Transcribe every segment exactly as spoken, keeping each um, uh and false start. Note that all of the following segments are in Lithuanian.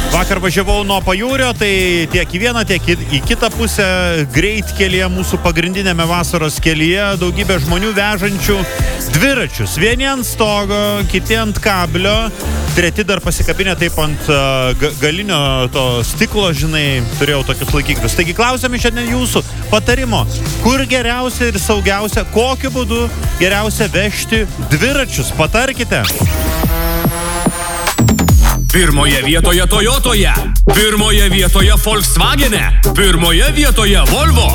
Vakar važiavau nuo Pajūrio, tai tiek į vieną, tiek į kitą pusę greitkelyje mūsų pagrindinėme vasaros kelyje daugybė žmonių vežančių dviračius. Vieni ant stogo, kiti ant kablio, treti dar pasikabinę taip ant uh, galinio to stiklo, žinai, turėjau tokius laikiklius. Taigi klausiame šiandien jūsų patarimo, kur geriausia ir saugiausia, kokiu būdu geriausia vežti dviračius. Patarkite. Pirmoje vietoje Toyotoje, pirmoje vietoje Volkswagene, pirmoje vietoje Volvo.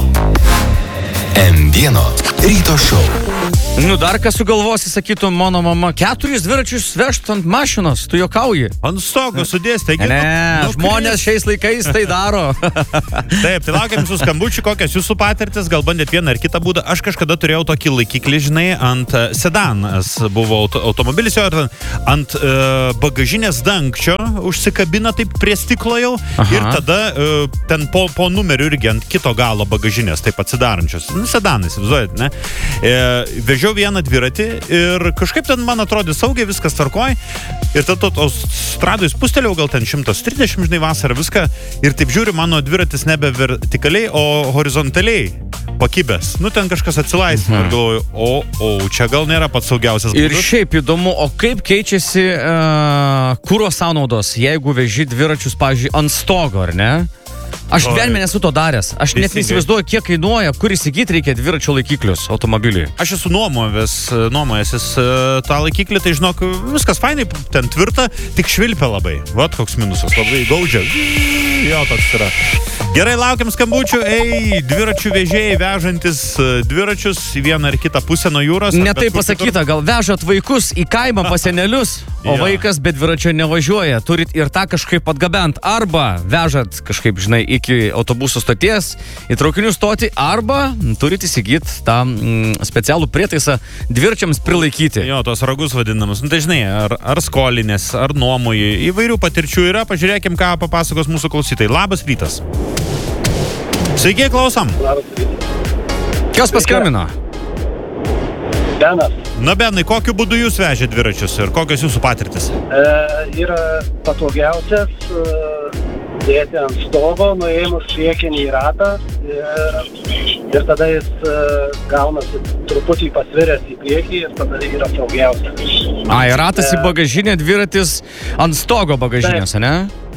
M vieno ryto šou. Nu, dar kas sugalvosi, sakytų mano mama, keturis dviračius vežt ant mašinos, tu juokauji. Ant stogo sudės, taigi... Ne, nu, žmonės šiais laikais tai daro. Taip, tai laukiam jūsų skambučių, kokias jūsų patirtis, gal bandėt vieną ar kitą būdą. Aš kažkada turėjau tokį laikiklį, žinai, ant sedanas buvo auto, automobilis, jo, ant uh, bagažinės dangčio užsikabina taip prie stiklo jau. Aha. Ir tada uh, ten po, po numeriu irgi ant kito galo bagažinės taip atsidarančios. Nu, sedanas, įsivaizduojat, ne? E, vežiau vieną dviratį ir kažkaip ten man atrodė saugiai, viskas tvarkoj. Ir tada tos stradojus pustelėjau, gal ten šimtas trisdešimt, žinai, vasarą viską. Ir taip žiūriu, mano dviratis nebe vertikaliai, o horizontaliai pakibęs. Nu, ten kažkas atsilaisvino mhm. ir galvoju, o, o, čia gal nėra pats saugiausias būdas. Ir šiaip įdomu, o kaip keičiasi uh, kuro sąnaudos, jeigu veži dviračius, pavyzdžiui, ant stogo, ar ne? Aš gyvenime nesu to daręs. Aš net neįsivaizduoju, kiek kainuoja, kur įsigyti reikia dviračio laikiklius automobiliui. Aš esu nuomojęs, nuomojęs tą laikiklį, tai žinok, viskas fainai, ten tvirta, tik švilpia labai. Vat koks minusas, labai gaudžia. Jo, toks yra. Gerai, laukiam skambučių. Ei, dviračių vežėjai vežantis dviračius į vieną ar kitą pusę nuo jūros. Ne taip pasakyta, gal vežat vaikus į kaimą pas senelius, o ja. Vaikas be dviračio nevažiuoja. Turit ir tą kažkaip atgabent. Arba vežat kažkaip, žinai, iki autobusų stoties, į traukinių stotį, arba turit įsigyti tą mm, specialų prietaisą dviračiams prilaikyti. Jo, tos ragus vadinamus. Nu, tai žinai, ar, ar skolinės, ar nuomoji. Įvairių patirčių yra. Pažiūrėkim, ką papasakos mūsų klausytojai. Labas rytas. Sveiki, klausom. Kas paskambino? Benas. Na, Benai, kokiu būdu jūs vežėte dviračius ir kokios jūsų patirtis? E, yra patogiausias e, dėti ant stogo, nuėmus priekinį ratą ir, ir tada jis e, gaunasi truputį pasviręs į priekį ir tada yra saugiausias. Ai, ratas e, į bagažinę, dviratis ant stogo bagažinės, ne?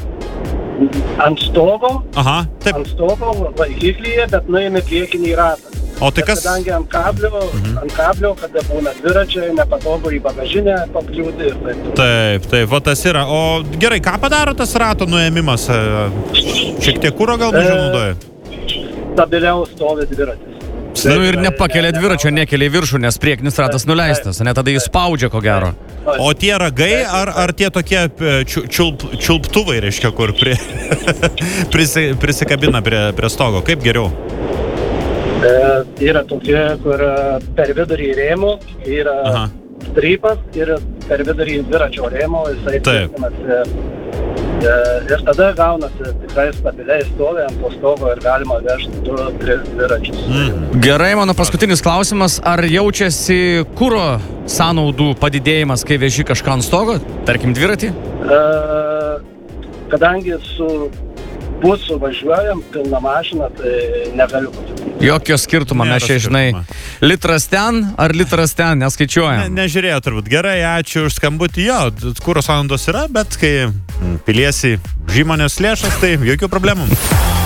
Ant stogo, Aha, taip. ant stogo laikiklyje, bet nuėmė priekinį ratą. O tai kas? Kadangi ant kablio, mhm. ant kablio, kada būna dviračiai, nepatogu į bagažinę pakliūti ir taip. Taip, taip, va tas yra. O gerai, ką padaro tas rato nuėmimas? Šiek tiek kuro gal mažiau naudoja? Stabiliau stovi dviratis. Nu ir nepakelia dviračio, nekelia į viršų, nes priekinis ratas nuleistas, ne, tada jis spaudžia, ko gero. O tie ragai, ar, ar tie tokie čiulp, čiulptuvai, reiškia, kur prie, prisi, prisikabina prie, prie stogo? Kaip geriau? E, yra tokie, kur per vidurį rėmų yra Aha. strypas ir per vidurį dviračio rėmų jisai tvirtinasi. E, ir tada gaunasi tikrai stabiliai stovi ant to stogo ir galima vežti du, tris dviračius. Mm. Gerai, mano paskutinis klausimas. Ar jaučiasi kuro sąnaudų padidėjimas, kai veži kažką ant stogo? Tarkim, dviratį? E, kadangi su busu važiuojam, pilna mašina, tai negaliu pasakyti. Jokio skirtumo, mes čia, žinai, litras ten ar litras ten, neskaičiuojam. Ne, nežiūrėjau turbūt. Gerai, ačiū už skambutį. Jo, kuro sąnaudos yra, bet kai piliesi žymonės lėšas, tai jokių problemų.